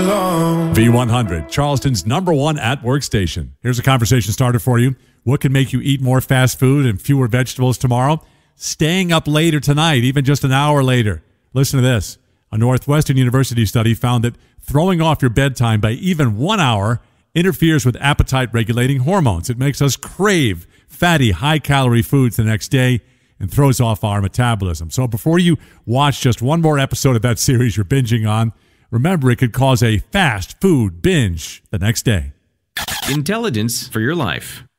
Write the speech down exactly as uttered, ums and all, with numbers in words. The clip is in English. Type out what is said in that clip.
V one hundred, Charleston's number one at-work station. Here's a conversation starter for you. What can make you eat more fast food and fewer vegetables tomorrow? Staying up later tonight, even just an hour later. Listen to this. A Northwestern University study found that throwing off your bedtime by even one hour interferes with appetite-regulating hormones. It makes us crave fatty, high-calorie foods the next day and throws off our metabolism. So before you watch just one more episode of that series you're binging on, remember it could cause a fast food binge the next day. Intelligence for your life.